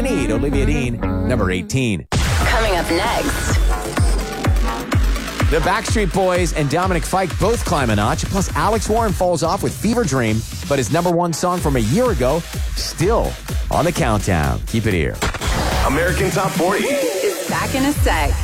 Need, Olivia Dean, number 18. Coming up next. The Backstreet Boys and Dominic Fike both climb a notch. Plus, Alex Warren falls off with Fever Dream, but his number one song from a year ago still on the countdown. Keep it here. American Top 40 is back in a sec.